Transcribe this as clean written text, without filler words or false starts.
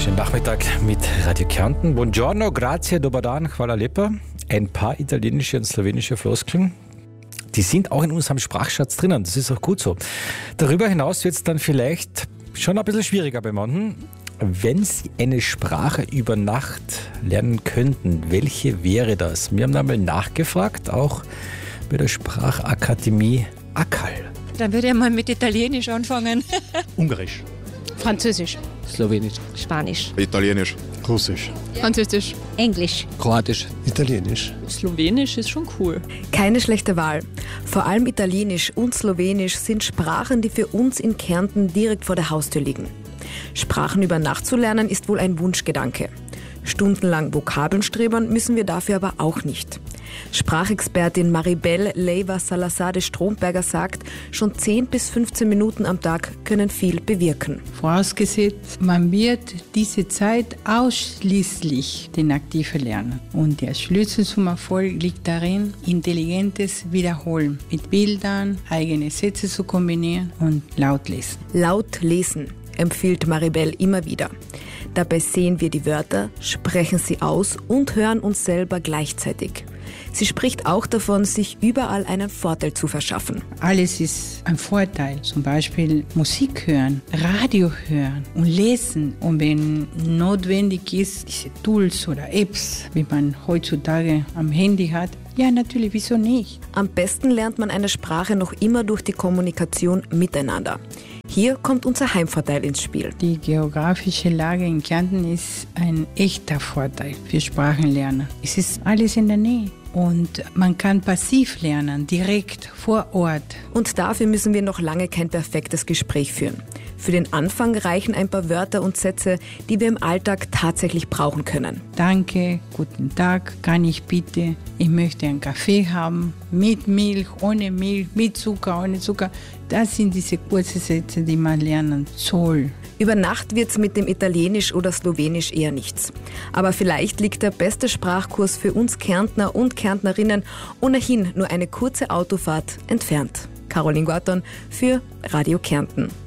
Schönen Nachmittag mit Radio Kärnten. Buongiorno, grazie, dobar dan, hvala lepa. Ein paar italienische und slowenische Floskeln. Die sind auch in unserem Sprachschatz drinnen. Das ist auch gut so. Darüber hinaus wird es dann vielleicht schon ein bisschen schwieriger bei manchen. Wenn Sie eine Sprache über Nacht lernen könnten, welche wäre das? Wir haben einmal nachgefragt, auch bei der Sprachakademie ACAL. Dann würde ich mal mit Italienisch anfangen. Ungarisch. Französisch. Slowenisch. Spanisch. Italienisch. Russisch. Französisch. Englisch. Kroatisch. Italienisch. Slowenisch ist schon cool. Keine schlechte Wahl. Vor allem Italienisch und Slowenisch sind Sprachen, die für uns in Kärnten direkt vor der Haustür liegen. Sprachen über Nacht zu lernen ist wohl ein Wunschgedanke. Stundenlang Vokabeln strebern müssen wir dafür aber auch nicht. Sprachexpertin Maribel Leiva-Salazar de Stromberger sagt, schon 10 bis 15 Minuten am Tag können viel bewirken. Vorausgesetzt, man wird diese Zeit ausschließlich den aktiven lernen. Und der Schlüssel zum Erfolg liegt darin, intelligentes Wiederholen mit Bildern, eigene Sätze zu kombinieren und laut lesen. Laut lesen empfiehlt Maribel immer wieder. Dabei sehen wir die Wörter, sprechen sie aus und hören uns selber gleichzeitig. Sie spricht auch davon, sich überall einen Vorteil zu verschaffen. Alles ist ein Vorteil. Zum Beispiel Musik hören, Radio hören und lesen. Und wenn notwendig ist, diese Tools oder Apps, wie man heutzutage am Handy hat, ja, natürlich, wieso nicht? Am besten lernt man eine Sprache noch immer durch die Kommunikation miteinander. Hier kommt unser Heimvorteil ins Spiel. Die geografische Lage in Kärnten ist ein echter Vorteil für Sprachenlerner. Es ist alles in der Nähe. Und man kann passiv lernen, direkt vor Ort. Und dafür müssen wir noch lange kein perfektes Gespräch führen. Für den Anfang reichen ein paar Wörter und Sätze, die wir im Alltag tatsächlich brauchen können. Danke, guten Tag, kann ich bitte, ich möchte einen Kaffee haben, mit Milch, ohne Milch, mit Zucker, ohne Zucker. Das sind diese kurzen Sätze, die man lernen soll. Über Nacht wird's mit dem Italienisch oder Slowenisch eher nichts. Aber vielleicht liegt der beste Sprachkurs für uns Kärntner und Kärntnerinnen ohnehin nur eine kurze Autofahrt entfernt. Caroline Gorton für Radio Kärnten.